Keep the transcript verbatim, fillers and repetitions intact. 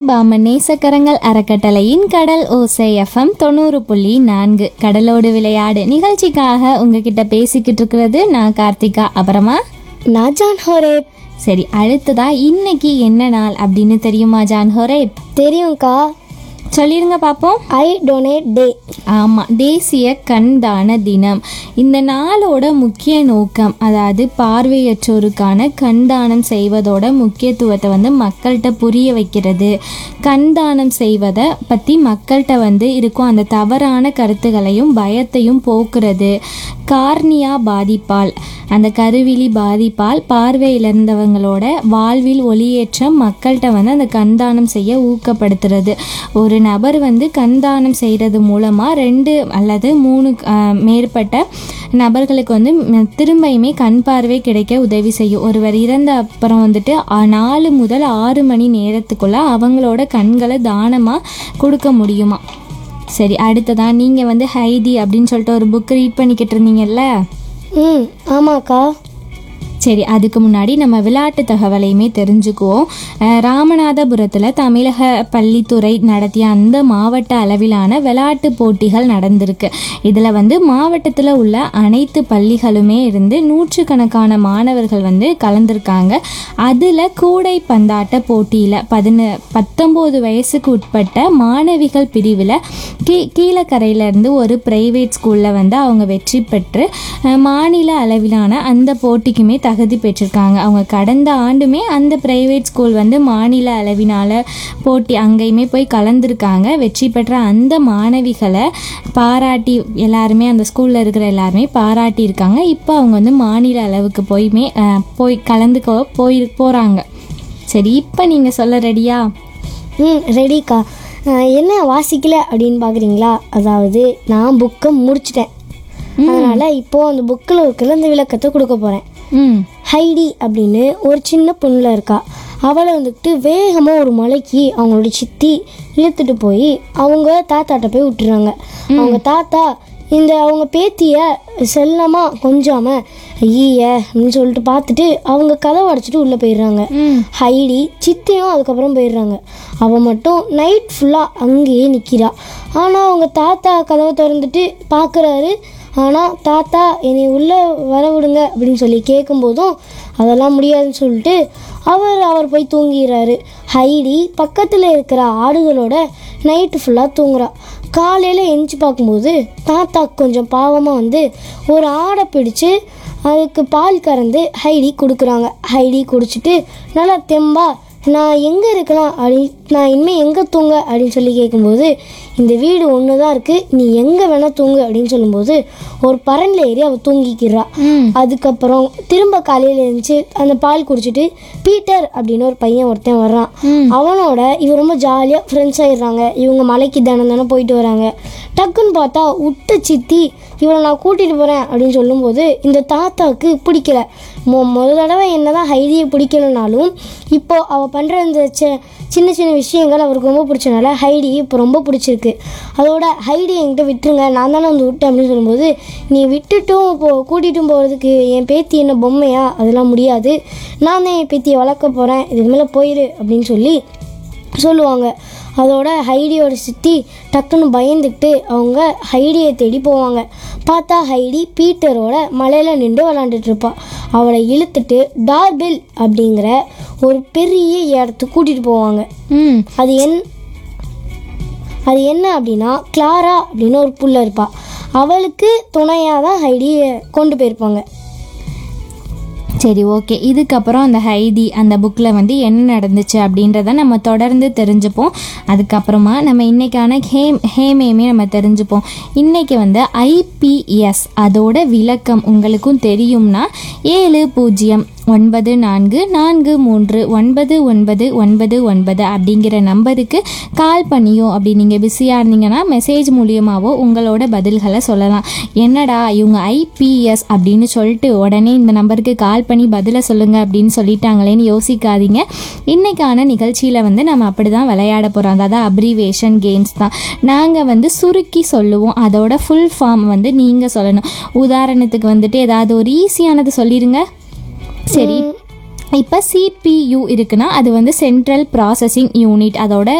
பாமன் நேசக்கரங்கள் அறக்கட்டளையின் கடல் ஓசை எஃப்எம் தொண்ணூறு புள்ளி நான்கு கடலோடு விளையாடு நிகழ்ச்சிக்காக உங்ககிட்ட பேசிக்கிட்டு இருக்கிறது நான் கார்த்திகா. அப்புறமா நான் ஜான் ஹோரேப். சரி, அடுத்ததா இன்னைக்கு என்ன நாள் அப்படின்னு தெரியுமா ஜான் ஹோரேப்? தெரியும்க்கா. சொல்லிருங்க பார்ப்போம். ஐ டொனேட் டே. ஆமாம், தேசிய கண் தான தினம். இந்த நாளோட முக்கிய நோக்கம், அதாவது பார்வையற்றோருக்கான கண் தானம் செய்வதோட முக்கியத்துவத்தை வந்து மக்கள்கிட்ட புரிய வைக்கிறது. கண் தானம் செய்வதை பற்றி மக்கள்கிட்ட வந்து இருக்கும் அந்த தவறான கருத்துகளையும் பயத்தையும் போக்குறது. கார்னியா பாதிப்பால், அந்த கருவிழி பாதிப்பால் பார்வை இழந்தவங்களோட வாழ்வில் ஒளியேற்றம் மக்கள்கிட்ட வந்து அந்த கண்தானம் செய்ய ஊக்கப்படுத்துறது. ஒரு நபர் வந்து கண்தானம் செய்கிறது மூலமாக ரெண்டு அல்லது மூணு மேற்பட்ட நபர்களுக்கு வந்து திரும்பியுமே கண் பார்வை கிடைக்க உதவி செய்யும். ஒருவர் இறந்த அப்புறம் வந்துட்டு நாலு முதல் ஆறு மணி நேரத்துக்குள்ள அவங்களோட கண்களை தானமாக கொடுக்க முடியுமா. சரி, அடுத்ததான் நீங்கள் வந்து ஹைதி அப்படின்னு சொல்லிட்டு ஒரு புக் ரீட் பண்ணிக்கிட்டு இருந்தீங்கல்ல? ம் ஆமாக்கா. சரி, அதுக்கு முன்னாடி நம்ம விளையாட்டு தகவலையுமே தெரிஞ்சுக்குவோம். ராமநாதபுரத்தில் தமிழக பள்ளித்துறை நடத்திய அந்த மாவட்ட அளவிலான விளையாட்டு போட்டிகள் நடந்திருக்கு. இதில் வந்து மாவட்டத்தில் உள்ள அனைத்து பள்ளிகளுமே இருந்து நூற்றுக்கணக்கான மாணவர்கள் வந்து கலந்துருக்காங்க. அதில் கூடை பந்தாட்ட போட்டியில் பதின பத்தொம்போது வயசுக்கு உட்பட்ட மாணவிகள் பிரிவில் கீ கீழக்கரையிலேருந்து ஒரு ப்ரைவேட் ஸ்கூலில் வந்து அவங்க வெற்றி பெற்று மாநில அளவிலான அந்த போட்டிக்குமே தகுதி பெற்றிருக்காங்க. அவங்க கடந்த ஆண்டுமே அந்த பிரைவேட் ஸ்கூல் வந்து மாநில அளவினால போட்டி அங்கேயுமே போய் கலந்துருக்காங்க. வெற்றி பெற்ற அந்த மாணவிகளை பாராட்டி எல்லாருமே, அந்த ஸ்கூலில் இருக்கிற எல்லாருமே பாராட்டி இருக்காங்க. இப்போ அவங்க வந்து மாநில அளவுக்கு போயுமே போய் கலந்துக்க போய் போகிறாங்க. சரி, இப்போ நீங்கள் சொல்ல ரெடியா? ம் ரெடிக்கா. என்ன வாசிக்கல அப்படின்னு பார்க்குறீங்களா? அதாவது நான் புக்கை முடிச்சிட்டேன். அதனால் இப்போது அந்த புக்கில் இருக்கிற அந்த விளக்கத்தை கொடுக்க போகிறேன். ஹைடி அப்படின்னு ஒரு சின்ன பொண்ணுல இருக்கா. அவளை வந்துட்டு வேகமாக ஒரு மலைக்கு அவங்களோட சித்தி இழுத்துட்டு போய் அவங்க தாத்தாட்ட போய் விட்டுறாங்க. அவங்க தாத்தா இந்த அவங்க பேத்தியை செல்லமாக கொஞ்சாமல் ஐய அப்படின்னு சொல்லிட்டு பார்த்துட்டு அவங்க கதவை அடைச்சிட்டு உள்ளே போயிடுறாங்க. ஹைடி சித்தியும் அதுக்கப்புறம் போயிடுறாங்க. அவள் மட்டும் நைட் ஃபுல்லாக அங்கேயே நிற்கிறா. ஆனால் அவங்க தாத்தா கதவை திறந்துட்டு பார்க்குறாரு. ஆனால் தாத்தா என்னை உள்ளே வர விடுங்க அப்படின்னு சொல்லி கேட்கும்போதும் அதெல்லாம் முடியாதுன்னு சொல்லிட்டு அவர் அவர் போய் தூங்கிடுறாரு. ஹைடி பக்கத்தில் இருக்கிற ஆடுகளோட நைட்டு ஃபுல்லாக தூங்குறா. காலையில் எந்திச்சு பார்க்கும்போது தாத்தா கொஞ்சம் பாவமாக வந்து ஒரு ஆடை பிடிச்சு அதுக்கு பால் கறந்து ஹைடி கொடுக்குறாங்க. ஹைடி குடிச்சிட்டு நல்லா தெம்பா நான் எங்கே இருக்கலாம் அப்படி நான் இனிமேல் எங்கே தூங்க அப்படின்னு சொல்லி கேட்கும்போது இந்த வீடு ஒன்று தான் இருக்குது, நீ எங்கே வேணால் தூங்கு அப்படின்னு சொல்லும்போது ஒரு பரனில் ஏறி அவள் தூங்கிக்கிறா. அதுக்கப்புறம் திரும்ப காலையில் எழுந்துச்சு அந்த பால் குடிச்சிட்டு பீட்டர் அப்படின்னு ஒரு பையன் ஒருத்தன் வர்றான். அவனோட இவன் ரொம்ப ஜாலியாக ஃப்ரெண்ட்ஸ் ஆகிடுறாங்க. இவங்க மலைக்கு தினம் தானே போயிட்டு வராங்க. டக்குன்னு பார்த்தா விட்ட சித்தி இவனை நான் கூட்டிகிட்டு போகிறேன் அப்படின்னு சொல்லும்போது இந்த தாத்தாவுக்கு பிடிக்கல. மொ முதல் தடவை என்ன தான் ஹைடியை பிடிக்கலனாலும் இப்போது அவள் பண்ணுற இந்த சின்ன சின்ன விஷயங்கள் அவருக்கு ரொம்ப பிடிச்சனால ஹைடி இப்போ ரொம்ப பிடிச்சிருக்கு. அதோட ஹைடி என்கிட்ட விட்டுருங்க, நான் தானே வந்து விட்டேன் அப்படின்னு சொல்லும்போது நீ விட்டுட்டும் இப்போது கூட்டிகிட்டும் போகிறதுக்கு என் பேத்தி என்ன பொம்மையா, அதெல்லாம் முடியாது, நான் தான் என் பேத்தியை வளர்க்க போகிறேன், இதுக்கு மேலே போயிரு அப்படின்னு சொல்லி சொல்லுவாங்க. அதோட ஹைடியோட சித்தி டக்குன்னு பயந்துக்கிட்டு அவங்க ஹைடியை தேடி போவாங்க. பார்த்தா ஹைடி பீட்டரோட மலையில் நின்று விளாண்டுட்டு இருப்பாள். அவளை இழுத்துட்டு டார்பெல் அப்படிங்கிற ஒரு பெரிய இடத்துக்கு கூட்டிகிட்டு போவாங்க. அது என் அது என்ன அப்படின்னா கிளாரா அப்படின்னு ஒரு புள்ள இருப்பாள். அவளுக்கு துணையாக தான் ஹைடியை கொண்டு போயிருப்பாங்க. சரி, ஓகே. இதுக்கப்புறம் அந்த ஹைடி அந்த புக்கில் வந்து என்ன நடந்துச்சு அப்படின்றத நம்ம தொடர்ந்து தெரிஞ்சுப்போம். அதுக்கப்புறமா நம்ம இன்றைக்கான ஹேம் ஹேமேமே நம்ம தெரிஞ்சுப்போம். இன்றைக்கி வந்து ஐபிஎஸ் அதோட விளக்கம் உங்களுக்கும் தெரியும்னா ஏழு பூஜ்ஜியம் ஒன்பது நான்கு நான்கு மூன்று ஒன்பது ஒன்பது ஒன்பது ஒன்பது அப்படிங்கிற நம்பருக்கு கால் பண்ணியோ அப்படி நீங்கள் பிஸியாக இருந்தீங்கன்னா மெசேஜ் மூலியமாகவோ உங்களோட பதில்களை சொல்லலாம். என்னடா இவங்க ஐபிஎஸ் அப்படின்னு சொல்லிட்டு உடனே இந்த நம்பருக்கு கால் பண்ணி பதிலை சொல்லுங்கள் அப்படின்னு சொல்லிட்டாங்களேன்னு யோசிக்காதீங்க. இன்றைக்கான நிகழ்ச்சியில் வந்து நம்ம அப்படி தான் விளையாட போகிறோம். அதாவது அப்ரிவேஷன் கேம்ஸ் தான். நாங்கள் வந்து சுருக்கி சொல்லுவோம், அதோட ஃபுல் ஃபார்ம் வந்து நீங்கள் சொல்லணும். உதாரணத்துக்கு வந்துட்டு ஏதாவது ஒரு ஈஸியானது சொல்லிடுங்க. சரி, இப்போ சிபியு இருக்குன்னா அது வந்து சென்ட்ரல் ப்ராசஸிங் யூனிட், அதோட